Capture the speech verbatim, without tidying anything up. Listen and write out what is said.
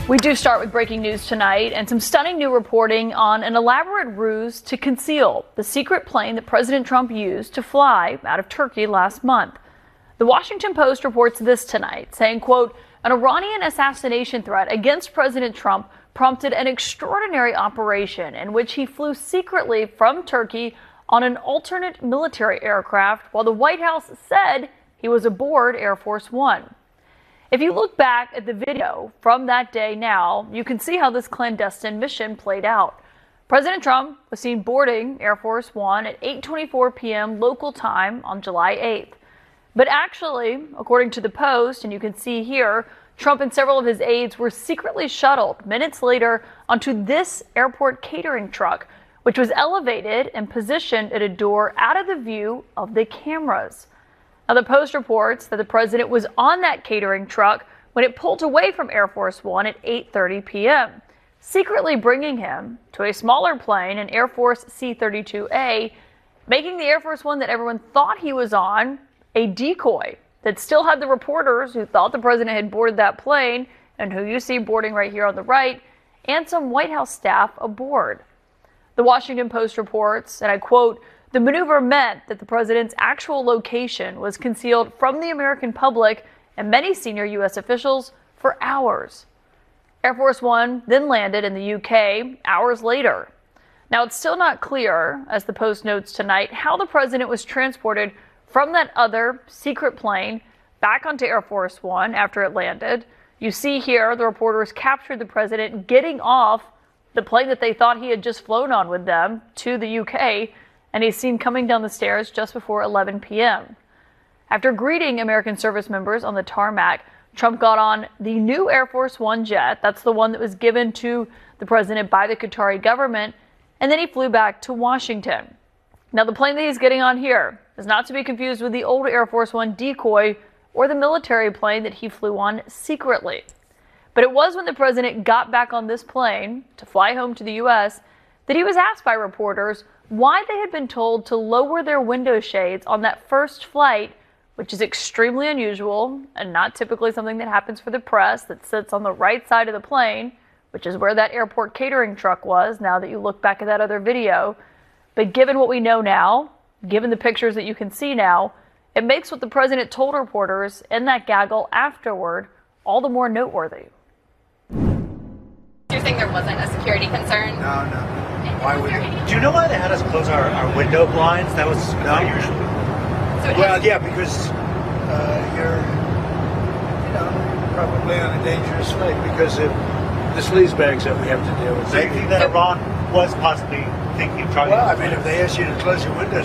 We do start with breaking news tonight and some stunning new reporting on an elaborate ruse to conceal the secret plane that President Trump used to fly out of Turkey last month. The Washington Post reports this tonight, saying, quote, an Iranian assassination threat against President Trump prompted an extraordinary operation in which he flew secretly from Turkey on an alternate military aircraft while the White House said he was aboard Air Force One. If you look back at the video from that day now, you can see how this clandestine mission played out. President Trump was seen boarding Air Force One at eight twenty-four p.m. local time on July eighth. But actually, according to the Post, and you can see here, Trump and several of his aides were secretly shuttled minutes later onto this airport catering truck, which was elevated and positioned at a door out of the view of the cameras. Now, the Post reports that the president was on that catering truck when it pulled away from Air Force One at eight thirty p.m., secretly bringing him to a smaller plane, an Air Force C thirty-two A, making the Air Force One that everyone thought he was on a decoy that still had the reporters who thought the president had boarded that plane and who you see boarding right here on the right, and some White House staff aboard. The Washington Post reports, and I quote, the maneuver meant that the president's actual location was concealed from the American public and many senior U S officials for hours. Air Force One then landed in the U K hours later. Now, it's still not clear, as the Post notes tonight, how the president was transported from that other secret plane back onto Air Force One after it landed. You see here the reporters captured the president getting off the plane that they thought he had just flown on with them to the U K, and he's seen coming down the stairs just before eleven p.m. After greeting American service members on the tarmac, Trump got on the new Air Force One jet. That's the one that was given to the president by the Qatari government, and then he flew back to Washington. Now, the plane that he's getting on here is not to be confused with the old Air Force One decoy or the military plane that he flew on secretly. But it was when the president got back on this plane to fly home to the U S that he was asked by reporters why they had been told to lower their window shades on that first flight, which is extremely unusual and not typically something that happens for the press that sits on the right side of the plane, which is where that airport catering truck was now that you look back at that other video. But given what we know now, given the pictures that you can see now, it makes what the president told reporters in that gaggle afterward all the more noteworthy. You're saying there wasn't a security concern? No, no. Why would you? Do you know why they had us close our, our window blinds? That was No. unusual. So it Well, is- yeah, because uh, you're, you know, probably on a dangerous flight because of the sleazebags that we have to deal with. So you think that Iran was possibly thinking of trying Well, to... I mean, if they ask you to close your windows,